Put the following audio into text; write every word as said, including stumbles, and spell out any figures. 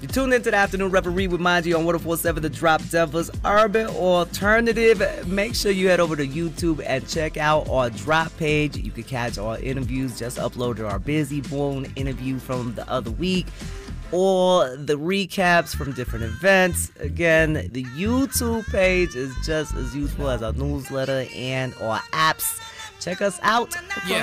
You tuned into the Afternoon Referee with Manji on one oh four point seven The Drop, Denver's Urban Alternative. Make sure you head over to YouTube and check out our Drop page. You can catch our interviews. Just uploaded our Busy Bone interview from the other week, or the recaps from different events. Again, the YouTube page is just as useful as our newsletter and our apps. Check us out. Yeah.